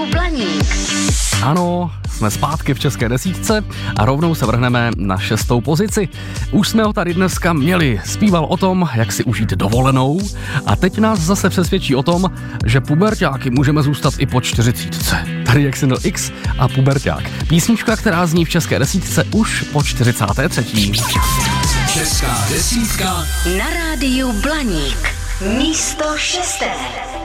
Blaník. Ano, jsme zpátky v české desítce a rovnou se vrhneme na 6. pozici. Už jsme ho tady dneska měli. Zpíval o tom, jak si užít dovolenou a teď nás zase přesvědčí o tom, že puberťáky můžeme zůstat i po 40. Tady Jackson X a Puberťák. Písnička, která zní v české desítce už po 43. Česká desítka Na rádiu Blaník. Místo 6.